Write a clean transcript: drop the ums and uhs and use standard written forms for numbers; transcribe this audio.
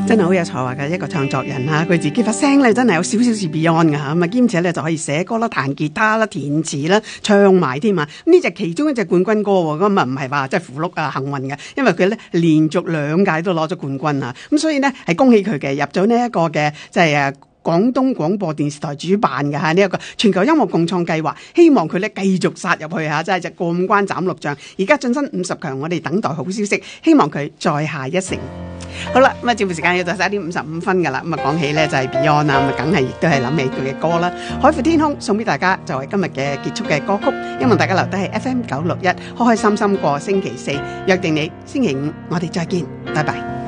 真係好有才華嘅一個創作人嚇，佢自己把聲咧真係有少少似 Beyond 嘅嚇，咁啊兼且咧就可以寫歌啦、彈吉他啦、填詞啦、唱埋添啊！呢隻其中一隻冠軍歌喎，咁啊唔係話即係符碌啊幸運嘅，因為佢咧連續2屆都攞咗冠軍啊！咁所以呢，係恭喜佢嘅入咗呢一個嘅即係廣東廣播電視台主辦嘅呢一個全球音樂共創計劃，希望佢咧繼續殺入去嚇，真係隻過五關斬六將，而家晉身50強，我哋等待好消息，希望佢再下一城。好啦，咁啊節目時間要到11:55㗎啦，咁啊講起咧就係 Beyond 啦，咁啊梗係亦都係諗起佢嘅歌啦，《海闊天空》送俾大家作為今日嘅結束嘅歌曲，希望大家留低係 FM961，開開心心過星期4，約定你星期5我哋再見，拜拜。